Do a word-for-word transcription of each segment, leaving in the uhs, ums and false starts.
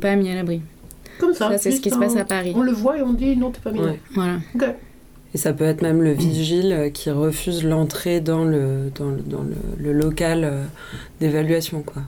pas mis à l'abri. Comme ça. Ça, c'est ce qui se passe à Paris. On le voit et on dit non, t'es pas mineur. Ouais. Voilà. Ok. Et ça peut être même le vigile qui refuse l'entrée dans le, dans le, dans le, le local d'évaluation, quoi.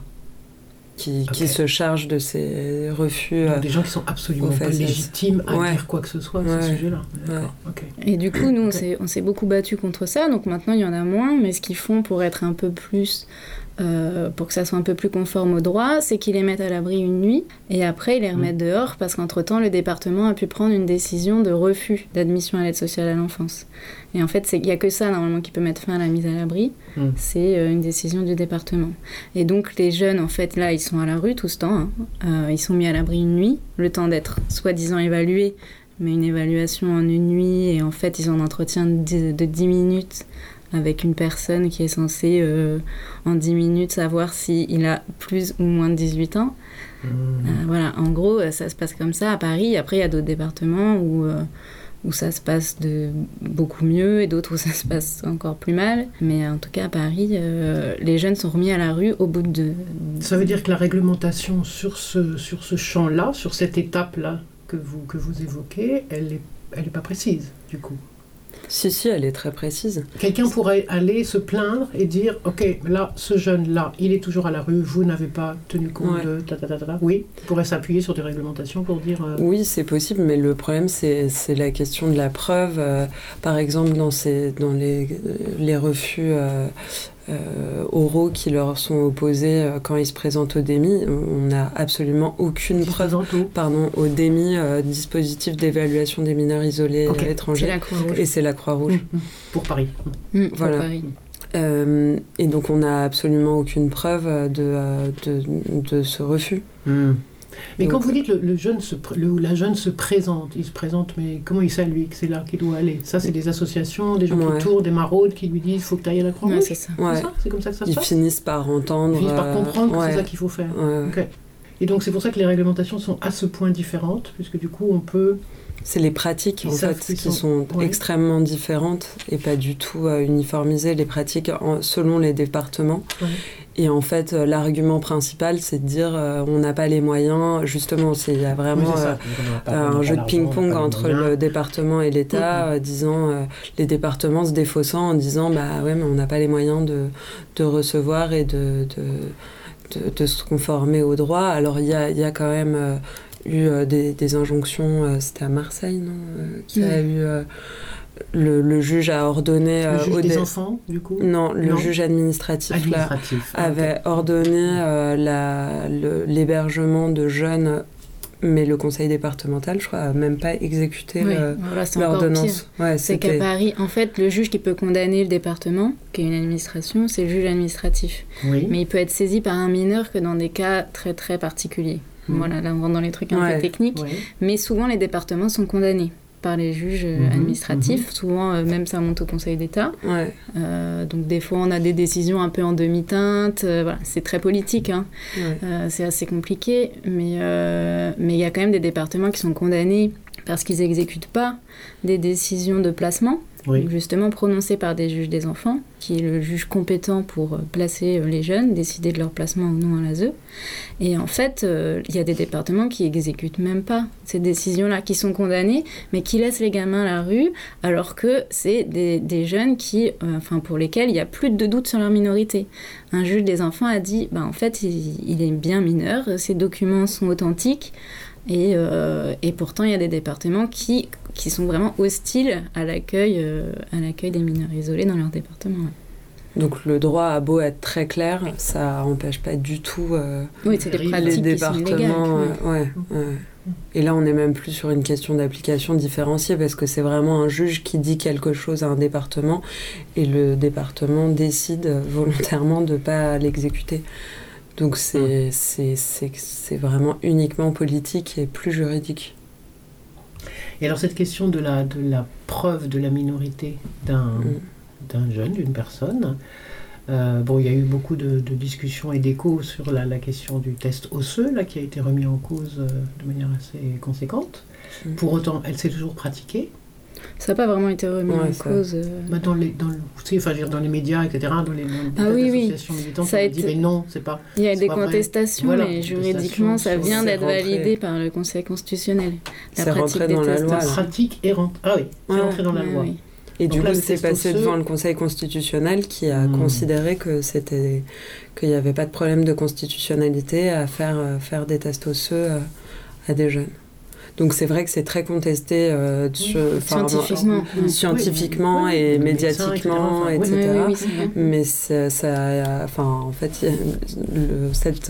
Qui, okay. qui se charge de ces refus. Donc, des gens qui sont absolument pas légitimes à ouais. dire quoi que ce soit à ouais. ce sujet-là. Ouais. Okay. Et du coup, nous, on, okay. s'est, on s'est beaucoup battu contre ça. Donc maintenant, il y en a moins. Mais ce qu'ils font pour être un peu plus... Euh, pour que ça soit un peu plus conforme au droit, c'est qu'ils les mettent à l'abri une nuit et après ils les remettent mmh. dehors parce qu'entre-temps le département a pu prendre une décision de refus d'admission à l'aide sociale à l'enfance. Et en fait, il n'y a que ça normalement qui peut mettre fin à la mise à l'abri, mmh. c'est euh, une décision du département. Et donc les jeunes, en fait, là, ils sont à la rue tout ce temps, hein. euh, ils sont mis à l'abri une nuit, le temps d'être soi-disant évalués, mais une évaluation en une nuit et en fait ils ont un entretien de, de dix minutes avec une personne qui est censée, euh, en dix minutes, savoir s'il a plus ou moins de dix-huit ans. Mmh. Euh, voilà, en gros, ça se passe comme ça à Paris. Après, il y a d'autres départements où, euh, où ça se passe de beaucoup mieux et d'autres où ça se passe encore plus mal. Mais en tout cas, à Paris, euh, les jeunes sont remis à la rue au bout de... Ça veut dire que la réglementation sur ce, sur ce champ-là, sur cette étape-là que vous, que vous évoquez, elle n'est elle est pas précise, du coup. Si, si, elle est très précise. Quelqu'un pourrait aller se plaindre et dire « Ok, là, ce jeune-là, il est toujours à la rue, vous n'avez pas tenu compte ouais. de... Ta, ta, ta, ta. » Oui, il pourrait s'appuyer sur des réglementations pour dire... Euh... Oui, c'est possible, mais le problème, c'est, c'est la question de la preuve. Euh, par exemple, dans, ces, dans les, les refus... Euh, Euh, oraux qui leur sont opposés euh, quand ils se présentent au D M I, on n'a absolument aucune preuve pardon, au D M I, euh, dispositif d'évaluation des mineurs isolés okay. étrangers. C'est la Croix-Rouge. Et c'est la Croix-Rouge. Mmh, mmh. Pour Paris. Mmh, voilà. Pour Paris. Euh, et donc on n'a absolument aucune preuve de, de, de ce refus. Mmh. Mais donc, quand vous dites le, le jeune se, le, la jeune se présente, il se présente, mais comment il sait lui que c'est là qu'il doit aller? Ça, c'est des associations, des gens ouais. qui tournent, des maraudes qui lui disent il faut que tu ailles à la Croix-Rouge. Ouais, c'est ça. Ouais. C'est ça. C'est comme ça que ça se ils passe. Ils finissent par entendre. Ils finissent par comprendre euh, que ouais. c'est ça qu'il faut faire. Ouais. Okay. Et donc c'est pour ça que les réglementations sont à ce point différentes, puisque du coup on peut... C'est les pratiques en fait qui sont, sont ouais. extrêmement différentes et pas du tout euh, uniformisées, les pratiques en, selon les départements. Ouais. Et en fait, euh, l'argument principal, c'est de dire euh, on n'a pas les moyens. Justement, il y a vraiment oui, euh, un jeu de ping-pong entre le département et l'État, mmh. euh, disant euh, les départements se défaussant en disant bah ouais, mais on n'a pas les moyens de, de recevoir et de, de, de, de se conformer aux droits. Alors il y a, y a quand même euh, eu euh, des, des injonctions, euh, c'était à Marseille, non euh, qui mmh. a eu... Euh, Le, le juge a ordonné... Le juge euh, des dé... enfants, du coup Non, le non. juge administratif, administratif là, avait okay. ordonné euh, la, le, l'hébergement de jeunes, mais le conseil départemental, je crois, n'a même pas exécuté oui, le, voilà, c'est l'ordonnance. Ouais, c'est qu'à Paris, en fait, le juge qui peut condamner le département, qui est une administration, c'est le juge administratif. Oui. Mais il peut être saisi par un mineur que dans des cas très très particuliers. Mmh. Voilà, là on rentre dans les trucs un ouais. peu techniques. Ouais. Mais souvent, les départements sont condamnés par les juges mmh, administratifs. Mmh. Souvent, euh, même ça monte au Conseil d'État. Ouais. Euh, donc, des fois, on a des décisions un peu en demi-teinte. Euh, voilà. C'est très politique. Hein. Ouais. Euh, c'est assez compliqué. Mais euh, mais il y a quand même des départements qui sont condamnés parce qu'ils n'exécutent pas des décisions de placement. Oui. Donc justement prononcées par des juges des enfants, qui est le juge compétent pour placer les jeunes, décider de leur placement ou non à l'A S E. Et en fait, il euh, y a des départements qui n'exécutent même pas ces décisions-là, qui sont condamnés, mais qui laissent les gamins à la rue, alors que c'est des, des jeunes qui, euh, enfin pour lesquels il n'y a plus de doute sur leur minorité. Un juge des enfants a dit, bah, en fait, il, il est bien mineur, ses documents sont authentiques, et, euh, et pourtant il y a des départements qui... qui sont vraiment hostiles à l'accueil, euh, à l'accueil des mineurs isolés dans leur département. Ouais. Donc le droit a beau être très clair, ça n'empêche pas du tout euh, oui, c'est des les départements. Qui sont illégales, euh, ouais, ouais. Et là, on n'est même plus sur une question d'application différenciée, parce que c'est vraiment un juge qui dit quelque chose à un département, et le département décide volontairement de ne pas l'exécuter. Donc c'est, c'est, c'est, c'est vraiment uniquement politique et plus juridique. Et alors cette question de la, de la preuve de la minorité d'un, mmh. d'un jeune, d'une personne, euh, bon, il y a eu beaucoup de, de discussions et d'échos sur la, la question du test osseux, là, qui a été remis en cause euh, de manière assez conséquente. Mmh. Pour autant, elle s'est toujours pratiquée. Ça n'a pas vraiment été remis Ouais, en ça... cause. Euh... Bah dans, les, dans, le, tu sais, enfin, dans les médias, et cetera, dans les, dans les ah, oui, associations oui. militantes, ça on a dit été... mais non, c'est pas. Il y a c'est des pas contestations, voilà, mais contestations juridiquement, ça vient d'être rentré... validé par le Conseil constitutionnel. La c'est pratique rentré dans des la tests. loi. La pratique est rentrée. Ah oui, c'est ouais, rentré dans la ouais, loi. Oui. Et donc du là, coup, le c'est passé osseux... devant le Conseil constitutionnel qui a mmh. considéré que c'était qu'il n'y avait pas de problème de constitutionnalité à faire, euh, faire des tests osseux euh, à des jeunes. Donc c'est vrai que c'est très contesté euh, sur, oui, scientifiquement, euh, scientifiquement oui, et oui, médiatiquement, et cetera. Oui, oui, oui, mais ça, ça, enfin, en fait, le, cette,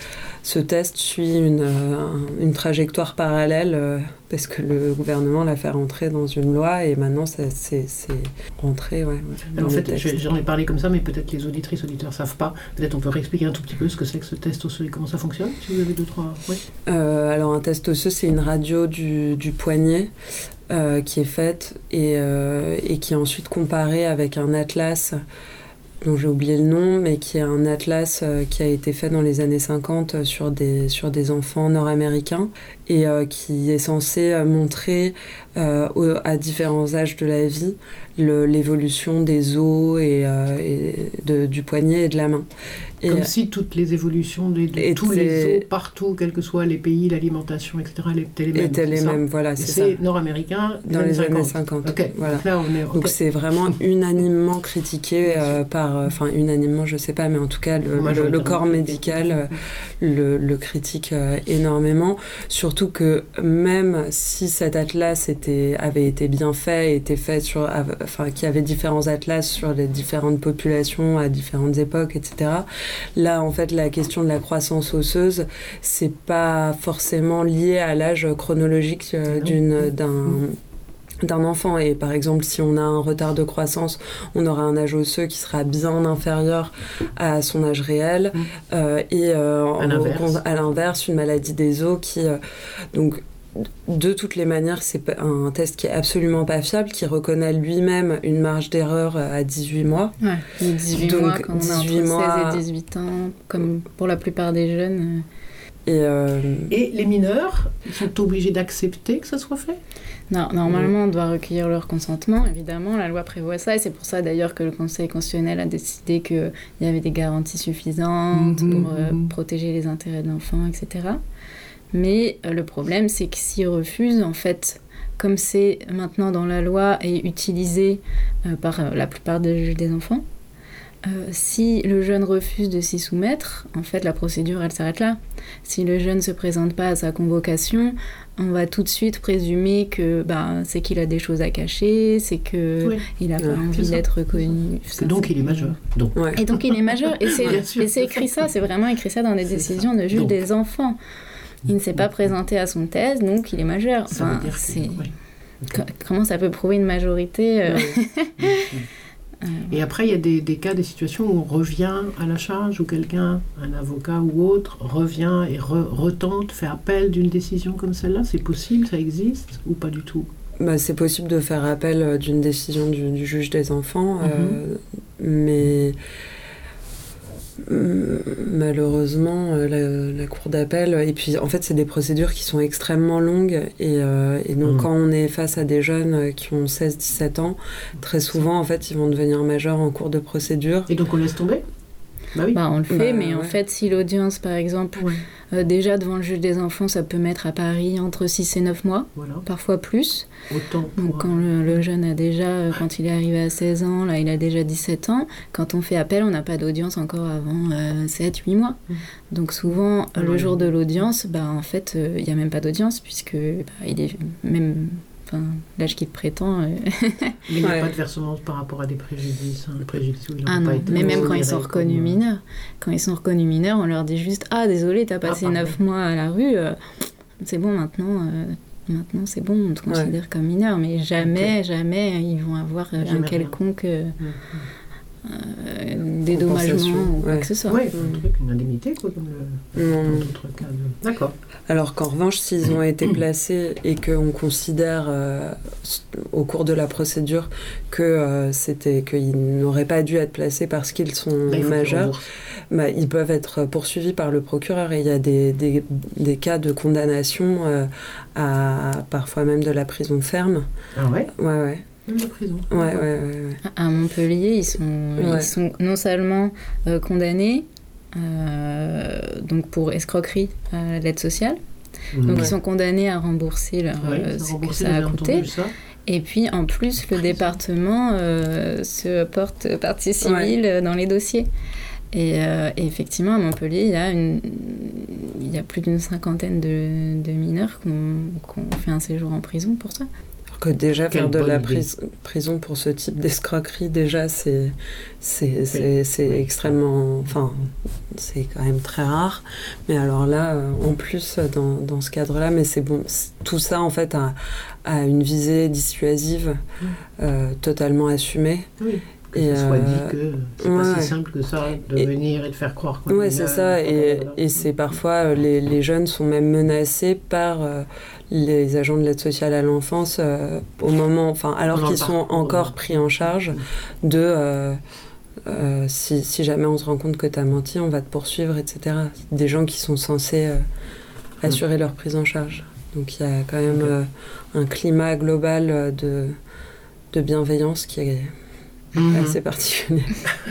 ce test suit une, une trajectoire parallèle euh, parce que le gouvernement l'a fait rentrer dans une loi et maintenant ça, c'est, c'est rentré. Ouais, Alors, en fait, j'en ai parlé comme ça, mais peut-être que les auditrices, auditeurs ne savent pas. Peut-être on peut réexpliquer un tout petit peu ce que c'est que ce test osseux et comment ça fonctionne, si vous avez deux, trois... Oui. Euh, alors un test osseux, c'est une radio du, du poignet euh, qui est faite et, euh, et qui est ensuite comparée avec un atlas dont j'ai oublié le nom, mais qui est un atlas euh, qui a été fait dans les années cinquante sur des, sur des enfants nord-américains et euh, qui est censé euh, montrer euh, au, à différents âges de la vie le, l'évolution des os et, euh, et de, du poignet et de la main. Et Comme euh, si toutes les évolutions de, de tous les os, partout, quels que soient les pays, l'alimentation, et cetera, étaient les mêmes. Étaient les mêmes, voilà, c'est, c'est ça. nord-américain dans les années cinquante. Okay. Voilà. Donc, là, on est, okay. Donc c'est vraiment unanimement critiqué euh, par, enfin euh, unanimement, je sais pas, mais en tout cas le, le, le corps médical euh, le, le critique euh, énormément. Surtout que même si cet atlas était, avait été bien fait, était fait sur, enfin qu'il y avait différents atlas sur les différentes populations à différentes époques, et cetera. Là, en fait, la question de la croissance osseuse, c'est pas forcément lié à l'âge chronologique euh, d'une, d'un, d'un enfant. Et par exemple, si on a un retard de croissance, on aura un âge osseux qui sera bien inférieur à son âge réel. Euh, et euh, à, l'inverse. à l'inverse, une maladie des os qui... Euh, donc, de toutes les manières, c'est un test qui est absolument pas fiable, qui reconnaît lui-même une marge d'erreur à dix-huit mois. Ouais, dix-huit Donc, mois quand dix-huit on a entre mois... seize et dix-huit ans, comme pour la plupart des jeunes. Et, euh... et les mineurs, ils sont obligés d'accepter que ça soit fait ? Non, normalement, on doit recueillir leur consentement, évidemment. La loi prévoit ça, et c'est pour ça d'ailleurs que le Conseil constitutionnel a décidé qu'il y avait des garanties suffisantes mmh, pour euh, mmh. protéger les intérêts de l'enfant, et cetera. Mais euh, le problème, c'est que s'ils refusent, en fait, comme c'est maintenant dans la loi et utilisé euh, par euh, la plupart des juges des enfants, euh, si le jeune refuse de s'y soumettre, en fait, la procédure, elle s'arrête là. Si le jeune ne se présente pas à sa convocation, on va tout de suite présumer que bah, c'est qu'il a des choses à cacher, c'est qu'il oui. n'a pas ouais, envie d'être reconnu. Ça, donc il est majeur. Donc. Ouais. Et donc il est majeur. Et c'est, sûr, et c'est écrit ça, c'est vraiment écrit ça dans les décisions de juge des enfants. Il ne s'est pas présenté à son thèse, donc il est majeur. Enfin, ça veut dire c'est... Que, oui. okay. Comment ça peut prouver une majorité euh... Et après, il y a des, des cas, des situations où on revient à la charge, où quelqu'un, un avocat ou autre, revient et re, retente, fait appel d'une décision comme celle-là. C'est possible, ça existe ou pas du tout ? Bah, c'est possible de faire appel d'une décision du, du juge des enfants, mm-hmm. euh, mais... Malheureusement, la, la cour d'appel, et puis en fait, c'est des procédures qui sont extrêmement longues, et, euh, et donc mmh. quand on est face à des jeunes qui ont seize dix-sept ans, très souvent, en fait, ils vont devenir majeurs en cours de procédure. Et donc on laisse tomber ? Bah oui. Bah, on le fait, bah, mais ouais. en fait, si l'audience, par exemple, ouais. euh, déjà devant le juge des enfants, ça peut mettre à Paris entre six et neuf mois, voilà. parfois plus. Autant. Donc quand le, le jeune a déjà, euh, quand il est arrivé à seize ans, là, il a déjà dix-sept ans. Quand on fait appel, on n'a pas d'audience encore avant euh, sept huit mois. Mmh. Donc souvent, ah, le ouais. jour de l'audience, bah, en fait, il euh, n'y a même pas d'audience, puisque bah, il est même... Enfin, l'âge qu'il prétend. Euh... Mais il n'y a ouais. pas de versement par rapport à des préjudices. Hein, préjudices où ah non, mais même quand ils sont reconnus comme... mineurs. Quand ils sont reconnus mineurs, on leur dit juste « Ah, désolé, t'as passé ah, neuf mois à la rue, euh, c'est bon maintenant, euh, maintenant c'est bon, on te considère ouais. comme mineur. » Mais jamais, okay. jamais, ils vont avoir euh, un quelconque... Euh, mm-hmm. euh, dédommagement ou quoi ouais. que ce soit. Oui, un truc, une indemnité, quoi, comme le, Mmh. dans d'autres cas. De... D'accord. Alors qu'en revanche, s'ils ont été placés et qu'on considère euh, au cours de la procédure que euh, c'était qu'ils n'auraient pas dû être placés parce qu'ils sont Là, il faut majeurs, bah, ils peuvent être poursuivis par le procureur. Et il y a des, des, des cas de condamnation euh, à parfois même de la prison ferme. Ah ouais. Ouais, ouais. Même la prison. Ouais, ouais, ouais, ouais. À Montpellier, ils sont, Ouais. ils sont non seulement euh, condamnés euh, donc pour escroquerie à l'aide sociale, Mmh. donc Ouais. ils sont condamnés à rembourser leur, Ouais, euh, ça ce que remboursé, ça a j'ai coûté. entendu ça. Et puis en plus, le département euh, se porte partie civile Ouais. dans les dossiers. Et, euh, et effectivement, à Montpellier, il y a, une, il y a plus d'une cinquantaine de, de mineurs qui ont, qui ont fait un séjour en prison pour ça. Que déjà Quelle faire de bonne la idée. pris- prison pour ce type d'escroquerie, déjà, c'est, c'est, c'est, Oui. c'est Oui. extrêmement... Enfin, c'est quand même très rare. Mais alors là, euh, en plus, dans, dans ce cadre-là, mais c'est bon, c'est- tout ça, en fait, a, a une visée dissuasive Mm. euh, totalement assumée. Oui. Que Et, ce soit euh, dit que c'est ouais. pas si simple que ça de Et- venir et de faire croire qu'on Ouais, est c'est mineur, ça. Et, voilà. et c'est parfois, euh, les, les jeunes sont même menacés par euh, les agents de l'aide sociale à l'enfance euh, au moment, enfin, alors Pendant qu'ils le sont parcours, encore ouais. pris en charge de euh, euh, si, si jamais on se rend compte que tu as menti, on va te poursuivre, et cetera. Des gens qui sont censés euh, assurer leur prise en charge. Donc il y a quand même Ok. euh, un climat global euh, de, de bienveillance qui est Mhm. assez particulier.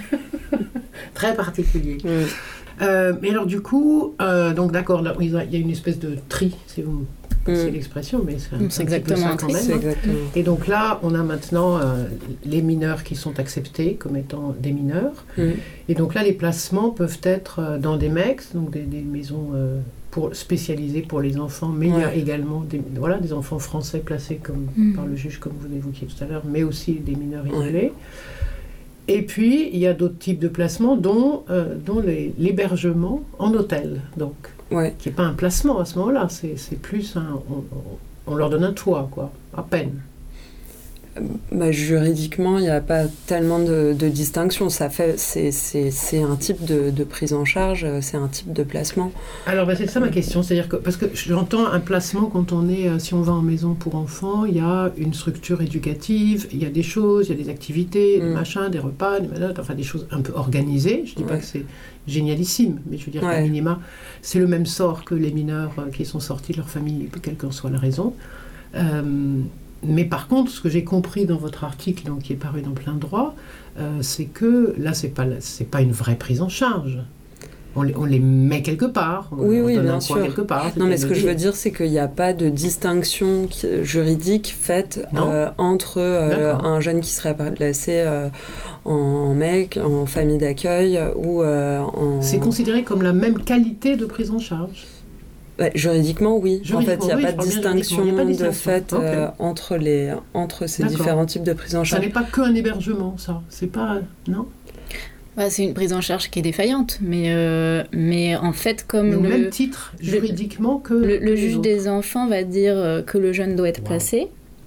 Très particulier. Mm. Euh, mais alors du coup, euh, donc d'accord, là, il y a il y a une espèce de tri, si vous passez Mm. l'expression, mais c'est un, C'est un petit peu exactement ça un quand tri. même. C'est exactement. Et donc là, on a maintenant euh, les mineurs qui sont acceptés comme étant des mineurs. Mm. Et donc là, les placements peuvent être euh, dans des M E X, donc des, des maisons euh, pour, spécialisées pour les enfants, mais il y a Ouais. également des, voilà, des enfants français placés comme, Mm. par le juge, comme vous évoquiez tout à l'heure, mais aussi des mineurs isolés. Et puis, il y a d'autres types de placements, dont, euh, dont les- l'hébergement en hôtel, donc, Ouais. qui n'est pas un placement à ce moment-là, c'est, c'est plus un... On, on- on leur donne un toit, quoi, à peine. Bah, juridiquement, il n'y a pas tellement de, de distinction. Ça fait, c'est, c'est, c'est un type de, de prise en charge, c'est un type de placement. Alors, bah, c'est ça ma question, c'est-à-dire que, parce que j'entends un placement quand on est, euh, si on va en maison pour enfants, il y a une structure éducative, il y a des choses, il y a des activités, des Mm. machins, des repas, des manottes, enfin des choses un peu organisées. Je ne dis pas Ouais. que c'est génialissime, mais je veux dire qu'à Ouais. minima, c'est le même sort que les mineurs euh, qui sont sortis de leur famille, quelle qu'en soit la raison. Euh, mais par contre, ce que j'ai compris dans votre article, donc, qui est paru dans Plein Droit, euh, c'est que là, c'est pas, c'est pas une vraie prise en charge. On les, on les met quelque part, on, Oui, on oui, donne bien un poids sûr. quelque part. Non, mais ce que je veux dire, dire, c'est qu'il n'y a pas de distinction qui- juridique faite Non. euh, entre euh, D'accord. un jeune qui serait placé euh, en mec, en famille d'accueil ou euh, en... c'est considéré comme la même qualité de prise en charge. Ouais, juridiquement, oui. Juridiquement, en fait, il n'y a, oui, pas je de parle bien distinction juridiquement, il y a pas de de distinction. fait Ok. euh, entre, les, entre ces D'accord. différents types de prise en Ça charge. n'est pas qu'un hébergement, ça. C'est pas... Non. Bah, c'est une prise en charge qui est défaillante, mais, euh, mais en fait, comme Mais au le, même titre, juridiquement, que... le, que le les juge autres. des enfants va dire euh, que le jeune doit être Wow. placé,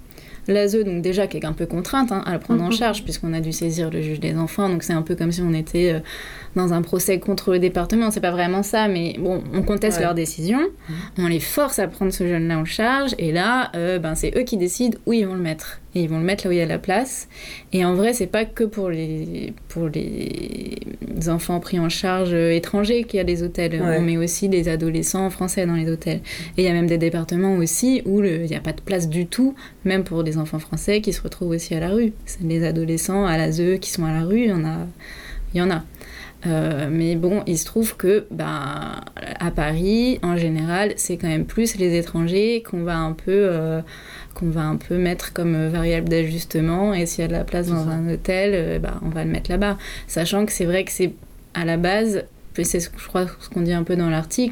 l'A S E, donc déjà, qui est un peu contrainte hein, à le prendre en Mhm. charge, puisqu'on a dû saisir le juge des enfants, donc c'est un peu comme si on était euh, dans un procès contre le département, c'est pas vraiment ça, mais bon, on conteste Ouais. leur décision, on les force à prendre ce jeune-là en charge, et là, euh, ben, c'est eux qui décident où ils vont le mettre. Et ils vont le mettre là où il y a la place. Et en vrai, c'est pas que pour les, pour les enfants pris en charge euh, étrangers qu'il y a des hôtels. Ouais. On met aussi des adolescents français dans les hôtels. Et il y a même des départements aussi où le- il n'y a pas de place du tout, même pour des enfants français qui se retrouvent aussi à la rue. C'est des adolescents à l'A S E qui sont à la rue, il y en a. Il y en a. Euh, mais bon, il se trouve que ben, à Paris, en général, c'est quand même plus les étrangers qu'on va un peu, euh, qu'on va un peu mettre comme variable d'ajustement. Et s'il y a de la place C'est dans ça. un hôtel, euh, ben, on va le mettre là-bas. Sachant que c'est vrai que c'est à la base, c'est ce que je crois ce qu'on dit un peu dans l'article,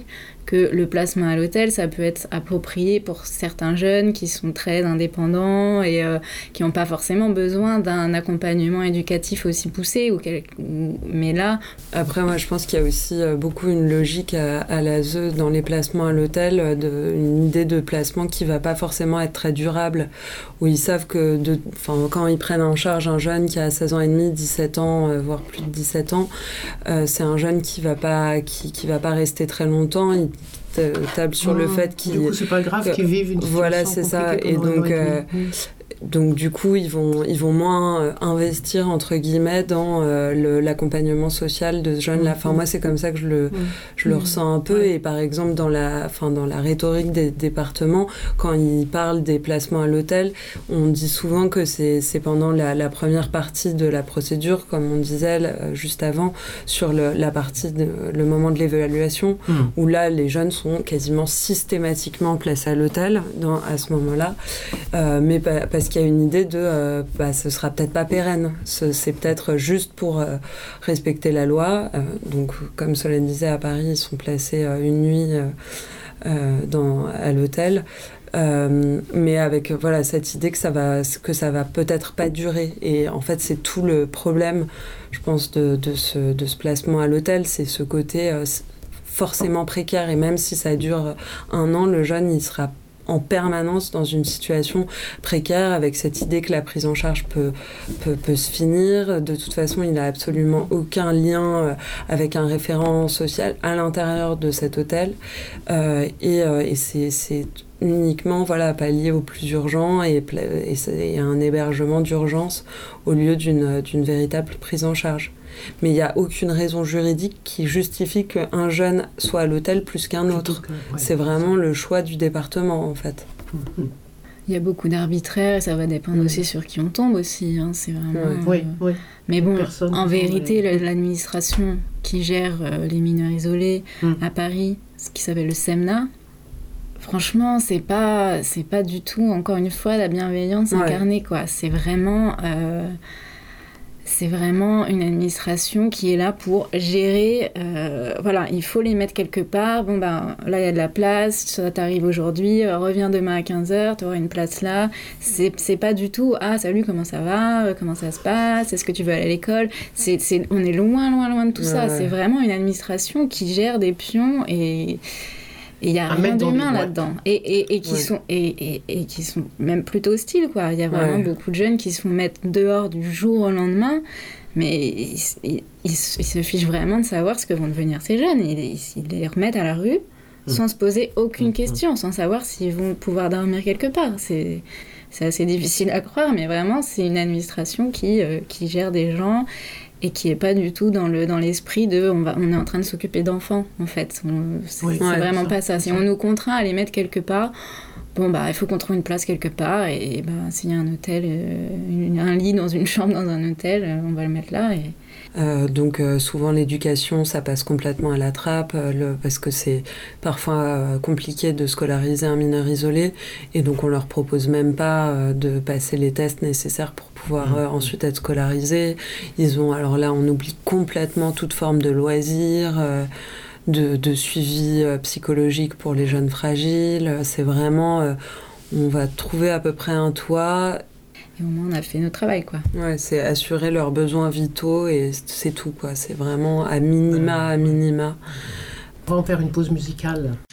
que le placement à l'hôtel, ça peut être approprié pour certains jeunes qui sont très indépendants et euh, qui n'ont pas forcément besoin d'un accompagnement éducatif aussi poussé. Ou quel... Mais là... Après, moi, je pense qu'il y a aussi beaucoup une logique à, à l'A S E dans les placements à l'hôtel, de, une idée de placement qui ne va pas forcément être très durable, où ils savent que de, quand ils prennent en charge un jeune qui a seize ans et demi, dix-sept ans, euh, voire plus de dix-sept ans, euh, c'est un jeune qui ne va pas, qui, qui va pas rester très longtemps. Il table sur mmh. le fait qu'il... Du coup, c'est pas grave que, qu'ils vivent une situation voilà, c'est ça. Et donc... Euh, Donc du coup, ils vont, ils vont moins euh, investir, entre guillemets, dans euh, le, l'accompagnement social de ce jeune-là. Enfin, moi, c'est comme ça que je le, je le ressens un peu. Et par exemple, dans la, enfin, dans la rhétorique des départements, quand ils parlent des placements à l'hôtel, on dit souvent que c'est, c'est pendant la, la première partie de la procédure, comme on disait euh, juste avant, sur le, la partie, de, le moment de l'évaluation, mmh. où là, les jeunes sont quasiment systématiquement placés à l'hôtel dans, à ce moment-là. Euh, mais pa- parce qu'il y a une idée de euh, bah, ce sera peut-être pas pérenne, ce, c'est peut-être juste pour euh, respecter la loi. Euh, donc comme Solène disait, à Paris ils sont placés euh, une nuit euh, euh, dans, à l'hôtel, euh, mais avec voilà cette idée que ça va que ça va peut-être pas durer. Et en fait c'est tout le problème, je pense, de, de, ce, de ce placement à l'hôtel, c'est ce côté euh, forcément précaire. Et même si ça dure un an, le jeune il sera en permanence dans une situation précaire, avec cette idée que la prise en charge peut, peut, peut se finir. De toute façon, il n'a absolument aucun lien avec un référent social à l'intérieur de cet hôtel. Euh, et, euh, et c'est, c'est uniquement voilà, pallier au plus urgent et, et, et un hébergement d'urgence au lieu d'une, d'une véritable prise en charge. Mais il n'y a aucune raison juridique qui justifie qu'un jeune soit à l'hôtel plus qu'un autre. Que, ouais, c'est vraiment le choix du département, en fait. Il y a beaucoup d'arbitraire et ça va dépendre mmh. aussi sur qui on tombe aussi. Hein, c'est vraiment, ouais. Oui, euh... oui. Mais bon, Personne en vérité, les... l'administration qui gère euh, les mineurs isolés mmh. à Paris, ce qui s'appelle le SEMNA, franchement, c'est pas, c'est pas du tout, encore une fois, la bienveillance ouais. incarnée, quoi. C'est vraiment... Euh... C'est vraiment une administration qui est là pour gérer. Euh, voilà, il faut les mettre quelque part. Bon, ben là, il y a de la place. Ça t'arrive aujourd'hui. Euh, reviens demain à quinze heures. Tu auras une place là. C'est, c'est pas du tout. Ah, salut, comment ça va euh, Comment ça se passe Est-ce que tu veux aller à l'école c'est, c'est, On est loin, loin, loin de tout ouais, ça. Ouais. C'est vraiment une administration qui gère des pions et. Et il n'y a rien d'humain là-dedans. Et, et, et, qui ouais. sont, et, et, et qui sont même plutôt hostiles, quoi. Il y a vraiment ouais. beaucoup de jeunes qui se font mettre dehors du jour au lendemain, mais ils, ils, ils, ils se fichent vraiment de savoir ce que vont devenir ces jeunes. Ils, ils, ils les remettent à la rue mmh. sans se poser aucune mmh. question, sans savoir s'ils vont pouvoir dormir quelque part. C'est, c'est assez difficile à croire, mais vraiment, c'est une administration qui, euh, qui gère des gens... et qui n'est pas du tout dans, le, dans l'esprit de on, va, on est en train de s'occuper d'enfants, en fait. On, c'est oui, c'est ouais, vraiment ça, pas ça. Si on nous contraint à les mettre quelque part, bon, bah, il faut qu'on trouve une place quelque part, et, et bah, s'il y a un hôtel, euh, une, un lit dans une chambre dans un hôtel, euh, on va le mettre là. Et... Euh, donc euh, souvent l'éducation ça passe complètement à la trappe euh, le, parce que c'est parfois euh, compliqué de scolariser un mineur isolé et donc on leur propose même pas euh, de passer les tests nécessaires pour pouvoir euh, ensuite être scolarisés. Ils ont, alors là on oublie complètement toute forme de loisirs, euh, de, de suivi euh, psychologique pour les jeunes fragiles. C'est vraiment euh, on va trouver à peu près un toit. Et au moins, on a fait notre travail, quoi. Ouais, c'est assurer leurs besoins vitaux et c'est tout, quoi. C'est vraiment à minima, à minima. On va en faire une pause musicale.